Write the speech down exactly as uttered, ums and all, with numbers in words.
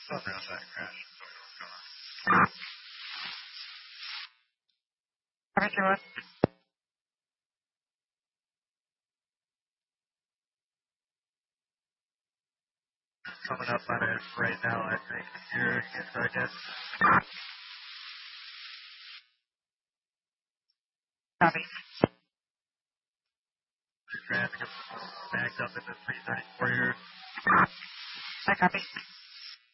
Around that crash. Copy two one. Coming up on it right now, I think. Here, get started. Copy. Traffic is backed up into three thirty-four here. I copy.